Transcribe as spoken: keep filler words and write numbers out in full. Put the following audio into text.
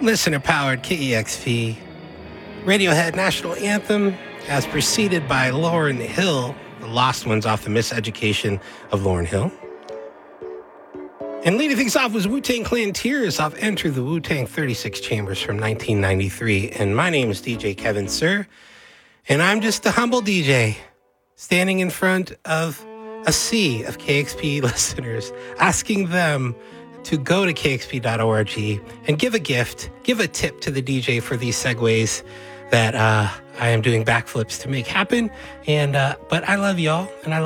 Listener-powered K E X P Radiohead National Anthem, as preceded by Lauryn Hill, The Lost Ones off the Miseducation of Lauryn Hill. And leading things off was Wu-Tang Clan Tears off Enter the Wu-Tang thirty-six Chambers from nineteen ninety-three. And my name is D J Kevin Sir, and I'm just a humble D J standing in front of a sea of K X P listeners, asking them to go to K X P dot org and give a gift, give a tip to the D J for these segues that uh, I am doing backflips to make happen. And uh, but I love y'all, and I love